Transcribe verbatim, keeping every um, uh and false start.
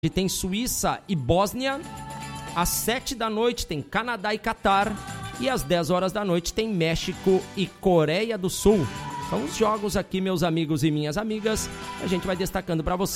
tem Suíça e Bósnia. Às sete da noite tem Canadá e Catar. E às dez horas da noite tem México e Coreia do Sul. São os jogos aqui, meus amigos e minhas amigas. A gente vai destacando para você.